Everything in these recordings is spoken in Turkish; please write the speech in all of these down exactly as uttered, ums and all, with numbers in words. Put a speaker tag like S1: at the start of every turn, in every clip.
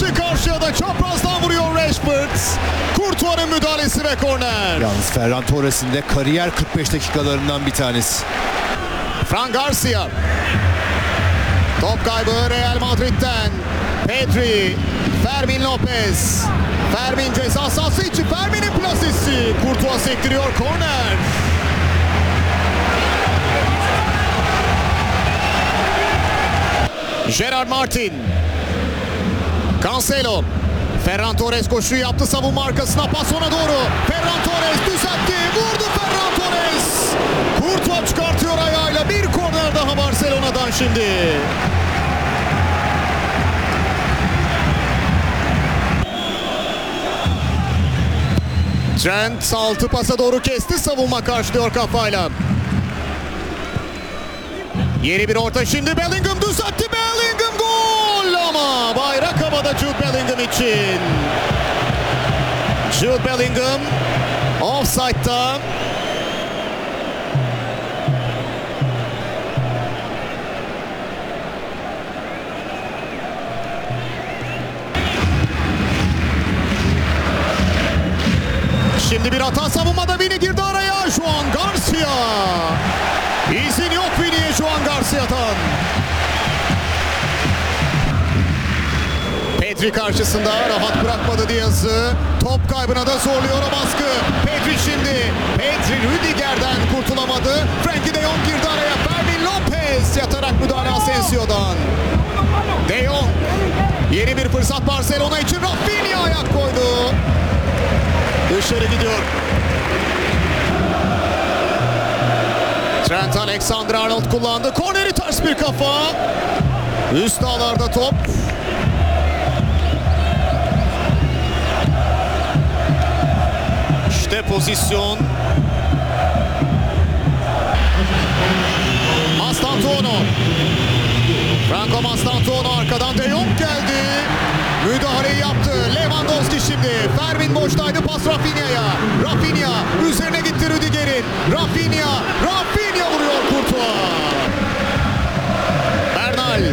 S1: Karşı karşıya da çaprazdan vuruyor Rashford. Courtois'un müdahalesi ve korner.
S2: Yalnız Ferran Torres'in de kariyer kırk beş dakikalarından bir tanesi.
S1: Fran Garcia. Top kaybı Real Madrid'den. Pedri. Fermin Lopez. Fermin ceza sahası içi. Fermin'in plasesi. Courtois sektiriyor, korner. Gerard Martin. Cancelo. Ferran Torres koşuyu yaptı savunma arkasına, pas ona doğru. Ferran Torres düzeltti. Vurdu Ferran Torres. Courtois çıkartıyor ayağıyla. Bir korner daha Barcelona'dan şimdi. Trent altı pasa doğru kesti. Savunma karşılıyor kafayla. Yeni bir orta şimdi. Bellingham düzeltti. Bellingham gol ama bayrak havada Jude Bellingham için. Jude Bellingham offside'da. Şimdi bir hata savunmada. Vini girdi araya. Juan Garcia. İzin yok Vini'ye Juan Garcia'dan. Pedri karşısında rahat bırakmadı Diaz'ı. Top kaybına da zorluyor o baskı. Pedri şimdi. Pedri Rüdiger'den kurtulamadı. Frenkie de Jong girdi araya. Fermin Lopez yatarak müdahale Asensio'dan. De Jong. Yeni bir fırsat Barcelona için. Rafinha ayak koydu. Dışarı gidiyor. Trent Alexander-Arnold kullandı. Korneri ters bir kafa. Üst ağlarda top. İşte pozisyon. Mastantuono. Franco Mastantuono arkadan De Jong geldi. Müdahaleyi yaptı. Lewandowski şimdi. Fermin boştaydı. Pas Rafinha'ya. Rafinha üzerine gitti Rüdiger'in. Rafinha. Rafinha vuruyor Courtois. Bernal.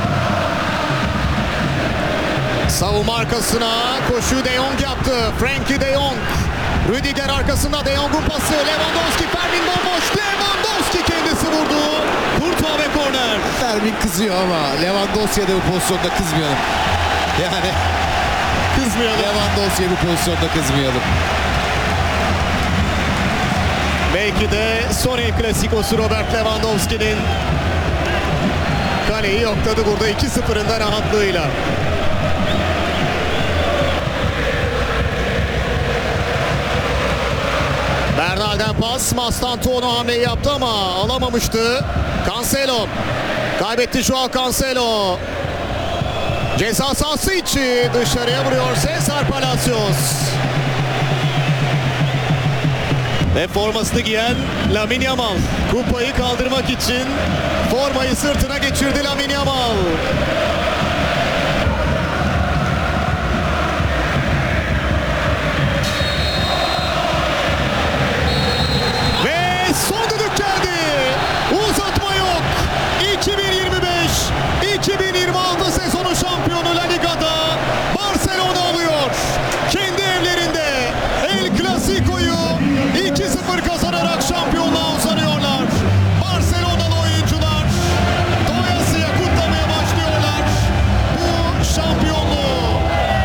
S1: Savunma arkasına koşu De Jong yaptı. Frenkie De Jong. Rüdiger arkasında De Jong'un pası. Lewandowski. Fermin bomboş. Lewandowski kendisi vurdu. Courtois ve korner.
S2: Fermin kızıyor ama Lewandowski'ye de bu pozisyonda kızmayalım. Yani
S1: Kızmayalım.
S2: Lewandowski'ye bu pozisyonda kızmayalım.
S1: Belki de son El Clasico'su Robert Lewandowski'nin. Kaleyi yokladı burada iki sıfırın da rahatlığıyla. Bernal'den pas. Mastantuono hamleyi yaptı ama alamamıştı. Cancelo. Kaybetti Joao Cancelo. Ceza sahası içi dışarıya vuruyor Cesar Palacios. Ve formasını giyen Lamine Yamal. Kupayı kaldırmak için formayı sırtına geçirdi Lamine Yamal.